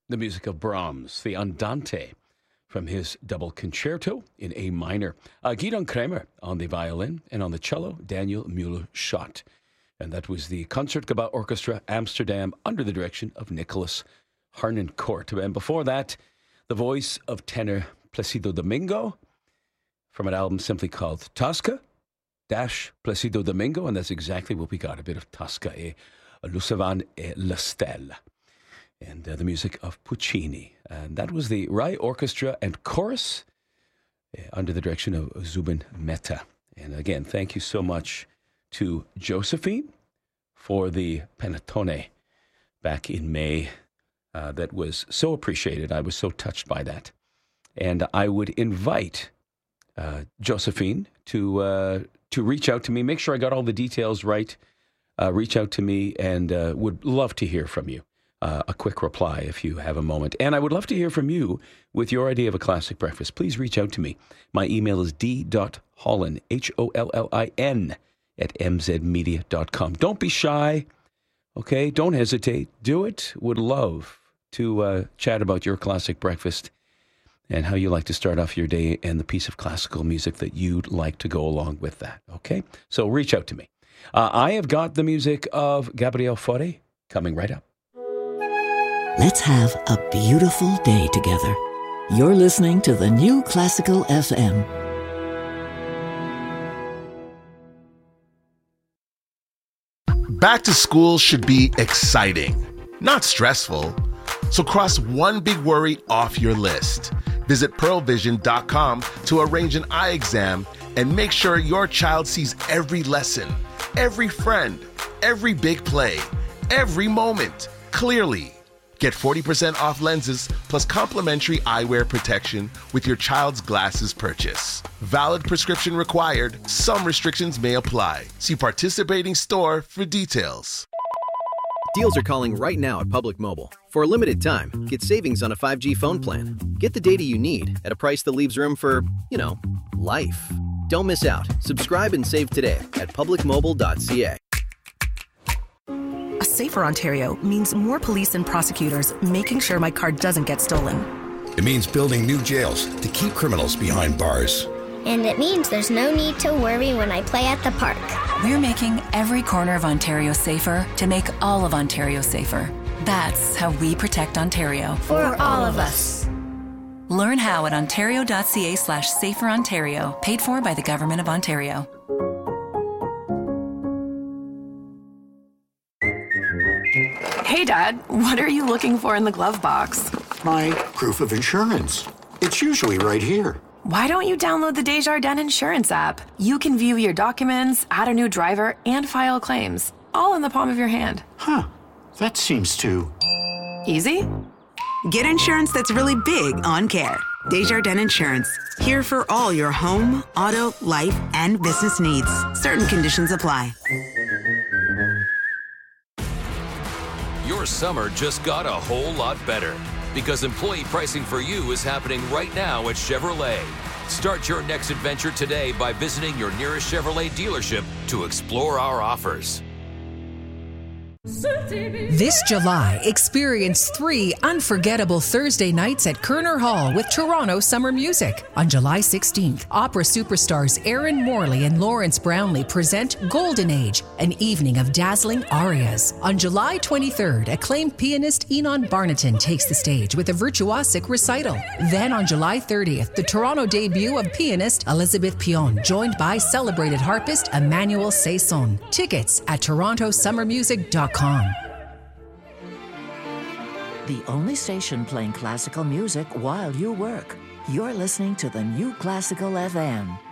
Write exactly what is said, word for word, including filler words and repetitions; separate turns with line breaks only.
the music of Brahms, the Andante, from his double concerto in A minor. Uh, Gidon Kremer on the violin, and on the cello, Daniel Müller-Schott. And that was the Concertgebouw Orchestra Amsterdam under the direction of Nicholas Harnoncourt. And before that, the voice of tenor Placido Domingo from an album simply called Tosca dash Placido Domingo, and that's exactly what we got, a bit of Tosca e Lusavan e la Stella. And uh, the music of Puccini. And that was the Rai Orchestra and Chorus uh, under the direction of Zubin Mehta. And again, thank you so much to Josephine for the panettone back in May. Uh, that was so appreciated. I was so touched by that. And I would invite uh, Josephine to uh, to reach out to me. Make sure I got all the details right. Uh, reach out to me, and uh, would love to hear from you. Uh, a quick reply if you have a moment. And I would love to hear from you with your idea of a classic breakfast. Please reach out to me. My email is d.hollin, H O L L I N, at m z media dot com. Don't be shy, okay? Don't hesitate. Do it. Would love to uh, chat about your classic breakfast and how you like to start off your day and the piece of classical music that you'd like to go along with that, okay? So reach out to me. Uh, I have got the music of Gabriel Fauré coming right up.
Let's have a beautiful day together. You're listening to the New Classical F M.
Back to school should be exciting, not stressful. So cross one big worry off your list. Visit pearl vision dot com to arrange an eye exam and make sure your child sees every lesson, every friend, every big play, every moment clearly. Get forty percent off lenses plus complimentary eyewear protection with your child's glasses purchase. Valid prescription required. Some restrictions may apply. See participating store for details.
Deals are calling right now at Public Mobile. For a limited time, get savings on a five G phone plan. Get the data you need at a price that leaves room for, you know, life. Don't miss out. Subscribe and save today at public mobile dot c a.
A safer Ontario means more police and prosecutors making sure my car doesn't get stolen.
It means building new jails to keep criminals behind bars.
And it means there's no need to worry when I play at the park.
We're making every corner of Ontario safer to make all of Ontario safer. That's how we protect Ontario.
For all of us.
Learn how at ontario.ca slash safer Ontario. Paid for by the Government of Ontario.
Hey, Dad, what are you looking for in the glove box?
My proof of insurance. It's usually right here.
Why don't you download the Desjardins Insurance app? You can view your documents, add a new driver, and file claims, all in the palm of your hand.
Huh. That seems too...
easy?
Get insurance that's really big on care. Desjardins Insurance. Here for all your home, auto, life, and business needs. Certain conditions apply.
Your summer just got a whole lot better because employee pricing for you is happening right now at Chevrolet. Start your next adventure today by visiting your nearest Chevrolet dealership to explore our offers.
This July, experience three unforgettable Thursday nights at Kerner Hall with Toronto Summer Music. On July sixteenth, opera superstars Aaron Morley and Lawrence Brownlee present Golden Age, an evening of dazzling arias. On July twenty-third, acclaimed pianist Enon Barnaton takes the stage with a virtuosic recital. Then on July thirtieth, the Toronto debut of pianist Elizabeth Pion, joined by celebrated harpist Emmanuel Saison. Tickets at toronto summer music dot com.
The only station playing classical music while you work. You're listening to the New Classical F M.